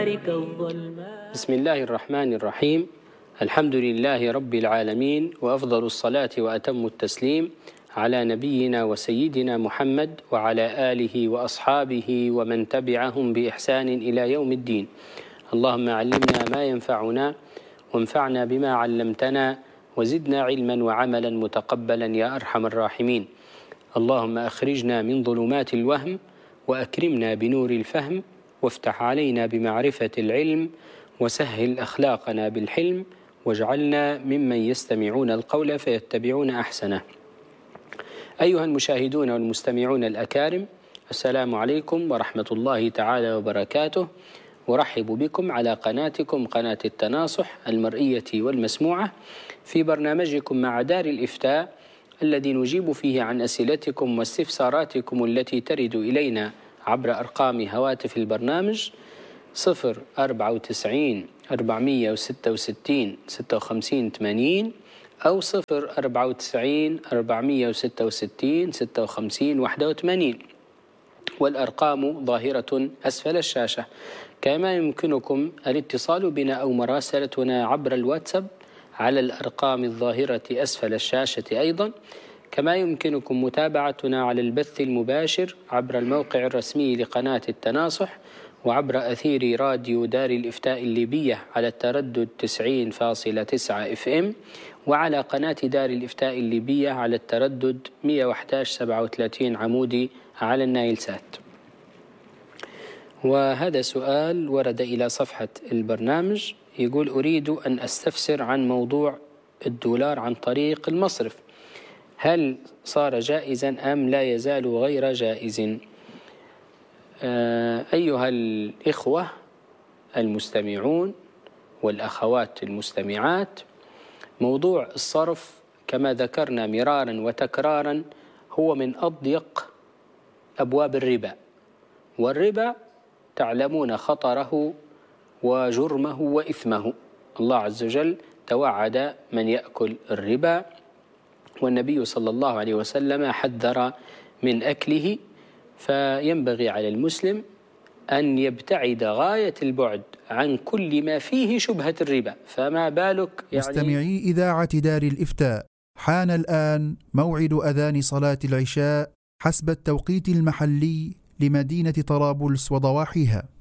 بحارك الظلماء. بسم الله الرحمن الرحيم. الحمد لله رب العالمين، وأفضل الصلاة وأتم التسليم على نبينا وسيدنا محمد وعلى آله وأصحابه ومن تبعهم بإحسان إلى يوم الدين. اللهم علمنا ما ينفعنا وانفعنا بما علمتنا وزدنا علما وعملا متقبلا يا أرحم الراحمين. اللهم أخرجنا من ظلمات الوهم وأكرمنا بنور الفهم، وافتح علينا بمعرفة العلم، وسهل أخلاقنا بالحلم، واجعلنا ممن يستمعون القول فيتبعون أحسنه. أيها المشاهدون والمستمعون الأكارم، السلام عليكم ورحمة الله تعالى وبركاته. ورحب بكم على قناتكم قناة التناصح المرئية والمسموعة في برنامجكم مع دار الإفتاء، الذي نجيب فيه عن أسئلتكم واستفساراتكم التي ترد إلينا عبر أرقام هواتف البرنامج 094 466 56 80 أو 094 466 56 81، والأرقام ظاهرة أسفل الشاشة. كما يمكنكم الاتصال بنا أو مراسلتنا عبر الواتساب على الأرقام الظاهرة أسفل الشاشة أيضا. كما يمكنكم متابعتنا على البث المباشر عبر الموقع الرسمي لقناة التناصح، وعبر أثير راديو دار الإفتاء الليبية على التردد 90.9 FM، وعلى قناة دار الإفتاء الليبية على التردد 111.37 عمودي على النايل سات. وهذا سؤال ورد إلى صفحة البرنامج، يقول: أريد أن أستفسر عن موضوع الدولار عن طريق المصرف، هل صار جائزا أم لا يزال غير جائز؟ أيها الإخوة المستمعون والأخوات المستمعات، موضوع الصرف كما ذكرنا مرارا وتكرارا هو من أضيق أبواب الربا، والربا تعلمون خطره وجرمه وإثمه. الله عز وجل توعد من يأكل الربا، والنبي صلى الله عليه وسلم حذر من أكله، فينبغي على المسلم أن يبتعد غاية البعد عن كل ما فيه شبهة الربا. فما بالك مستمعي إذاعة دار الإفتاء، حان الآن موعد أذان صلاة العشاء حسب التوقيت المحلي لمدينة طرابلس وضواحيها.